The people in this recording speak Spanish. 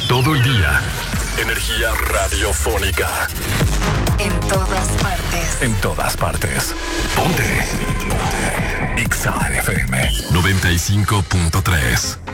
Todo el día. Energía radiofónica. En todas partes. En todas partes. Ponte. Ponte. Exa FM 95.3.